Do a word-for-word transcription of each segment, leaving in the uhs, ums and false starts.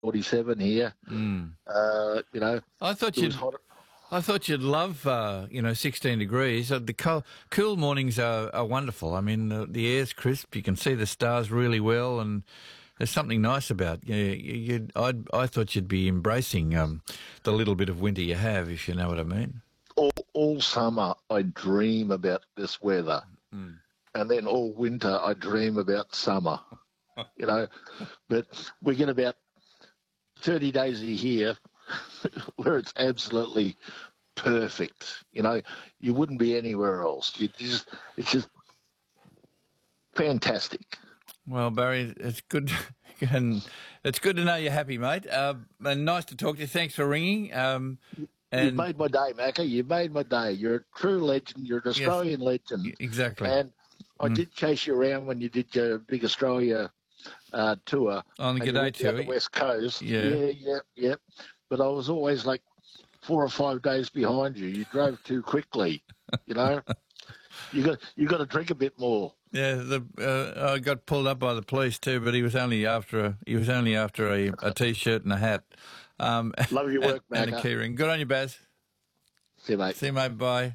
forty-seven here. Mm. Uh, you know, I thought it you'd. was hot. I thought you'd love, uh, you know, sixteen degrees. Uh, the cool, cool mornings are, are wonderful. I mean, uh, the air's crisp. You can see the stars really well, and there's something nice about. You, you, you'd, I'd, I thought you'd be embracing um, the little bit of winter you have, if you know what I mean. All, all summer, I dream about this weather, Mm. and then all winter, I dream about summer. You know, but we get about thirty days a year where it's absolutely perfect. You know, you wouldn't be anywhere else. You just, it's just fantastic. Well, Barry, it's good, and it's good to know you're happy, mate. Uh, and nice to talk to you. Thanks for ringing. Um, and You've made my day, Macca. You've made my day. You're a true legend. You're an Australian yes, legend. Exactly. And I Mm. did chase you around when you did your big Australia uh, tour On the and you G'day went down tour. the West Coast. Yeah. yeah, yeah, yeah. But I was always like four or five days behind you. You drove too quickly. You know, you got you got to drink a bit more. Yeah, the, uh, I got pulled up by the police too, but he was only after a, he was only after a, a t-shirt and a hat. Um, Love your work, and, and a Macca. key ring. Good on you, Baz. See you, mate. See you, mate. Bye.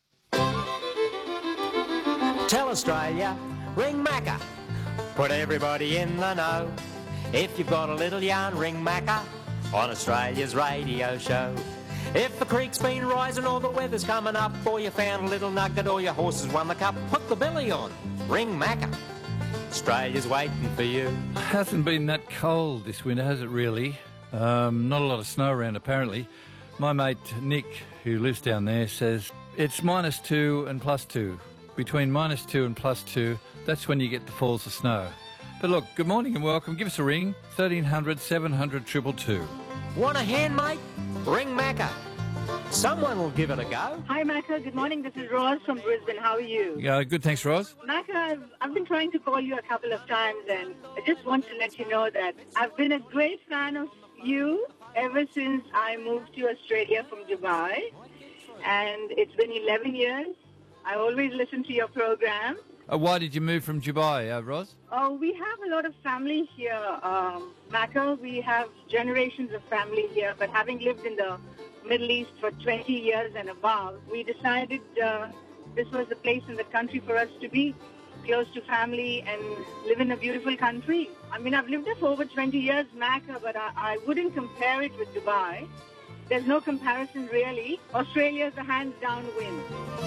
Tell Australia, ring Macca. Put everybody in the know. If you've got a little yarn, ring Macca on Australia's radio show. If the creek's been rising or the weather's coming up, or you found a little nugget or your horse has won the cup, put the belly on, ring Macca. Australia's waiting for you. It hasn't been that cold this winter, has it really? Um, not a lot of snow around, apparently. My mate Nick, who lives down there, says it's minus two and plus two. Between minus two and plus two, that's when you get the falls of snow. But look, good morning and welcome. Give us a ring, thirteen hundred, seven hundred, two two two. Want a hand, mate? Ring Macca. Someone will give it a go. Hi, Macca. Good morning. This is Roz from Brisbane. How are you? Uh, good, thanks, Roz. Macca, I've, I've been trying to call you a couple of times, and I just want to let you know that I've been a great fan of you ever since I moved to Australia from Dubai. And it's been eleven years. I always listen to your program. Uh, why did you move from Dubai, uh, Roz? Oh, we have a lot of family here, um, Macca. We have generations of family here, but having lived in the Middle East for twenty years and above, we decided uh, this was the place in the country for us to be, close to family and live in a beautiful country. I mean, I've lived there for over twenty years, Macca, but I, I wouldn't compare it with Dubai. There's no comparison, really. Australia's a hands-down win.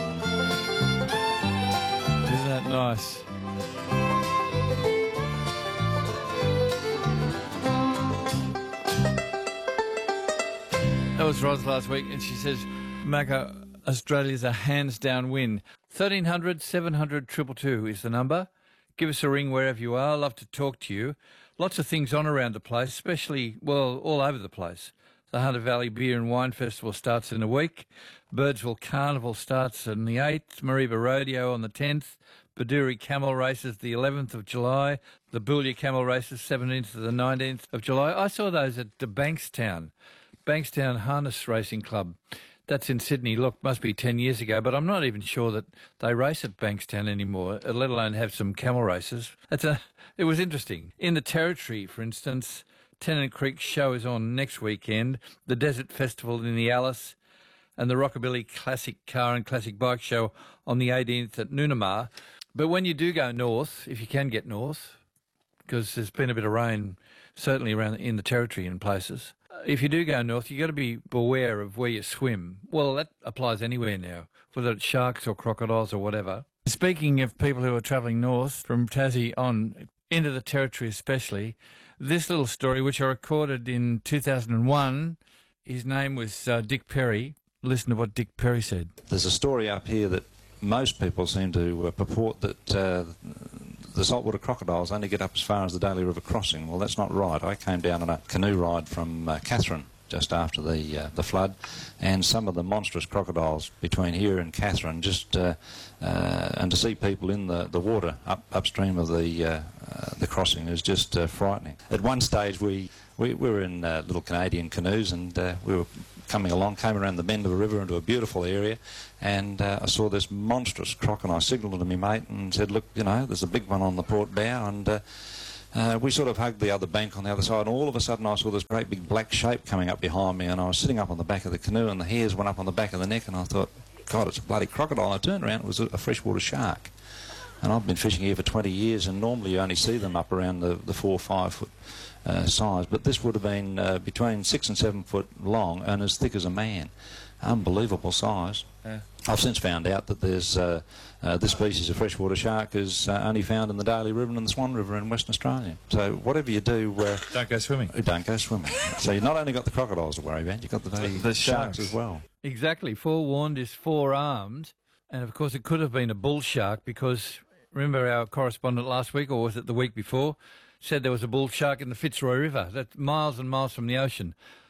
Isn't that nice? That was Roz last week, and she says, Macca, Australia's a hands-down win. thirteen hundred, seven hundred, two two two is the number. Give us a ring wherever you are. Love to talk to you. Lots of things on around the place, especially, well, all over the place. The Hunter Valley Beer and Wine Festival starts in a week. Birdsville Carnival starts on the eighth. Mareeba Rodeo on the tenth. Baduri Camel Races the eleventh of July. The Boulia Camel Races seventeenth to the nineteenth of July. I saw those at the Bankstown, Bankstown Harness Racing Club. That's in Sydney. Look, must be ten years ago, but I'm not even sure that they race at Bankstown anymore, let alone have some camel races. That's a, it was interesting. In the Territory, for instance, Tennant Creek Show is on next weekend, the Desert Festival in the Alice, and the Rockabilly Classic Car and Classic Bike Show on the eighteenth at Noonamar. But when you do go north, if you can get north, because there's been a bit of rain, certainly around in the Territory in places, if you do go north, you've got to be beware of where you swim. Well, that applies anywhere now, whether it's sharks or crocodiles or whatever. Speaking of people who are travelling north from Tassie on into the Territory especially, this little story, which I recorded in two thousand one, his name was uh, Dick Perry. Listen to what Dick Perry said. There's a story up here that most people seem to uh, purport that uh, the saltwater crocodiles only get up as far as the Daly River crossing. Well, that's not right. I came down on a canoe ride from uh, Katherine just after the uh, the flood, and some of the monstrous crocodiles between here and Katherine, just uh, uh, and to see people in the, the water up upstream of the uh, uh, the crossing is just uh, frightening. At one stage we, we, we were in uh, little Canadian canoes, and uh, we were coming along, came around the bend of a river into a beautiful area, and uh, I saw this monstrous croc, and I signalled to my mate and said, look, you know, there's a big one on the port bow, and uh, Uh, we sort of hugged the other bank on the other side, and all of a sudden I saw this great big black shape coming up behind me, and I was sitting up on the back of the canoe, and the hairs went up on the back of the neck, and I thought, God, it's a bloody crocodile. And I turned around, it was a, a freshwater shark. And I've been fishing here for twenty years, and normally you only see them up around the, the four or five foot uh, size, but this would have been uh, between six and seven foot long and as thick as a man. Unbelievable size. Yeah. I've since found out that there's uh, uh, this species of freshwater shark is uh, only found in the Daly River and the Swan River in Western Australia. So whatever you do, uh, Don't go swimming. don't go swimming. So you've not only got the crocodiles to worry about, you've got the, the, The sharks sharks. as well. Exactly. Forewarned is forearmed. And, of course, it could have been a bull shark because, remember our correspondent last week, or was it the week before, said there was a bull shark in the Fitzroy River. That's miles and miles from the ocean.